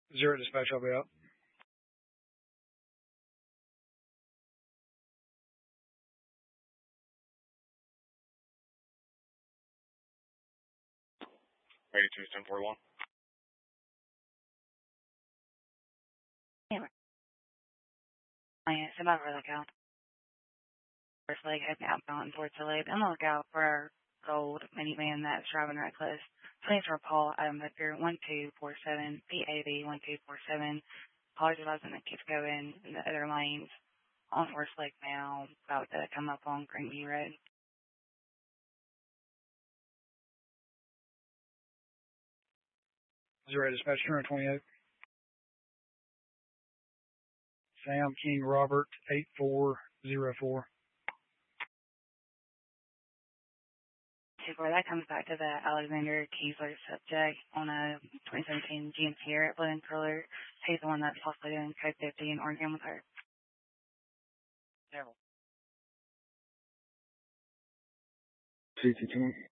Zero dispatch, I'll be out. Ready to 1041. It's about to look out. First leg heading outbound towards the lake. I'm gonna look out for our gold minivan that's driving reckless. Please for Paul Adam Victor 1247 PAB 1247. Apologize that it keeps going in the other lanes on Horse Lake now, about to come up on Greenview Road. Zero dispatch 228. Sam King Robert 8404. Super, that comes back to the Alexander Kiesler subject on a 2017 GMC here at Blood and Curler. He's the one that's possibly doing code 50 in Oregon with her. CT10.